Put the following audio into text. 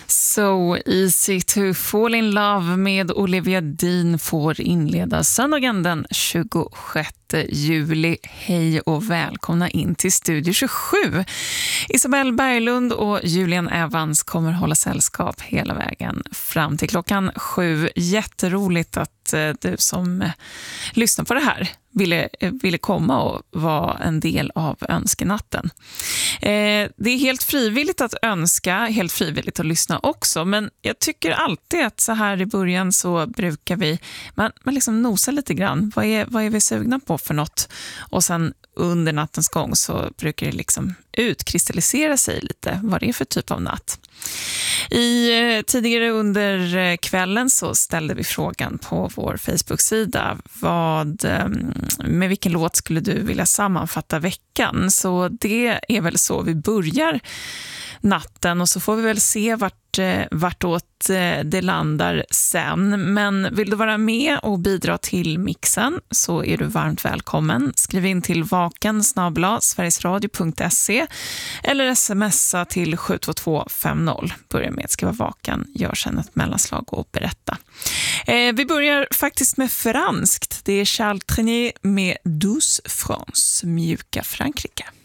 So Easy to Fall in Love med Olivia Dean får inleda söndagen den 26 juli. Hej och välkomna in till Studio 27. Isabelle Berglund och Julian Evans kommer hålla sällskap hela vägen fram till klockan 7. Jätteroligt att du som lyssnar på det här ville komma och vara en del av önskenatten. Det är helt frivilligt att önska, helt frivilligt att lyssna också, men jag tycker alltid att så här i början så brukar man liksom nosa lite grann. Vad är vi sugna på för något? Och sen under nattens gång så brukar det liksom utkristallisera sig lite vad det är för typ av natt. Tidigare under kvällen så ställde vi frågan på vår Facebook-sida med vilken låt skulle du vilja sammanfatta veckan? Så det är väl så vi börjar natten och så får vi väl se vartåt det landar sen. Men vill du vara med och bidra till mixen så är du varmt välkommen. Skriv in till vaken@sverigesradio.se eller smsa till 72250. Börja med att skriva vaken, gör sen ett mellanslag och berätta. Vi börjar faktiskt med franskt. Det är Charles Trenet med Douce France, mjuka Frankrike.